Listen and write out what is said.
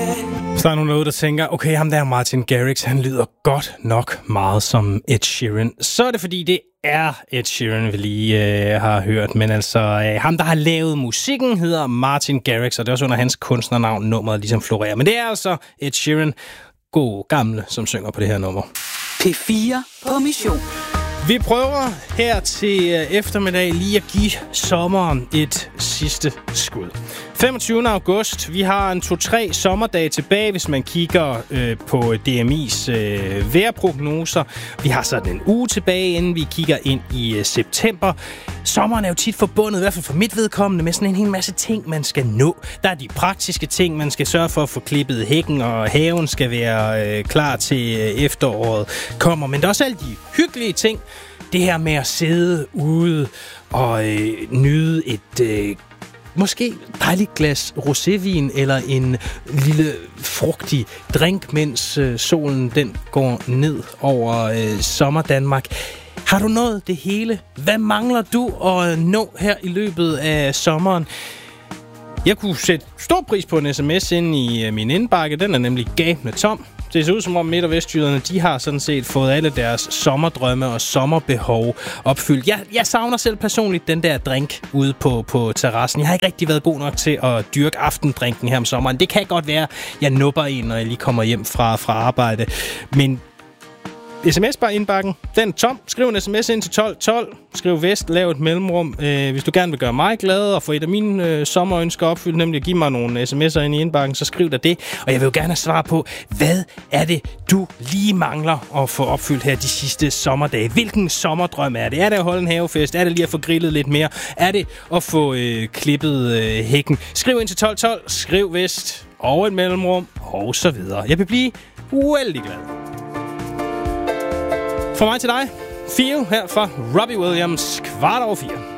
Så der er nogen derude, der tænker, okay, ham der Martin Garrix, han lyder godt nok meget som Ed Sheeran. Så er det fordi, det er Ed Sheeran, vi lige har hørt. Men altså, ham der har lavet musikken hedder Martin Garrix, og det er også under hans kunstnernavn, nummeret ligesom florerer. Men det er altså Ed Sheeran, god gamle, som synger på det her nummer. P4 på mission. Vi prøver her til eftermiddag lige at give sommeren et sidste skud. 25. august. Vi har en 2-3 sommerdage tilbage, hvis man kigger på DMI's vejrprognoser. Vi har sådan en uge tilbage, inden vi kigger ind i september. Sommeren er jo tit forbundet, i hvert fald for mit vedkommende, med sådan en hel masse ting, man skal nå. Der er de praktiske ting, man skal sørge for at få klippet hækken, og haven skal være klar til efteråret kommer. Men der er også alle de hyggelige ting. Det her med at sidde ude og nyde et måske dejligt glas rosévin eller en lille frugtig drink, mens solen den går ned over sommerdanmark. Har du nået det hele? Hvad mangler du at nå her i løbet af sommeren? Jeg kunne sætte stor pris på en sms ind i min indbakke. Den er nemlig gabende tom. Det ser ud som om Midt- og Vestjyderne, de har sådan set fået alle deres sommerdrømme og sommerbehov opfyldt. Jeg savner selv personligt den der drink ude på terrassen. Jeg har ikke rigtig været god nok til at dyrke aftendrinken her om sommeren. Det kan godt være, jeg nupper en, når jeg lige kommer hjem fra arbejde. Men sms-indbakken, den er tom. Skriv en sms ind til 1212. Skriv Vest, lav et mellemrum. Hvis du gerne vil gøre mig glad og få et af mine sommerønsker opfyldt, nemlig at give mig nogle sms'er ind i indbakken, så skriv der det. Og jeg vil jo gerne have svar på, hvad er det, du lige mangler at få opfyldt her de sidste sommerdage? Hvilken sommerdrøm er det? Er det at holde en havefest? Er det lige at få grillet lidt mere? Er det at få klippet hækken? Skriv ind til 1212. Skriv Vest og et mellemrum og så videre. Jeg vil blive uældig glad. Fra mig til dig, Fio her fra Robbie Williams, 4:15.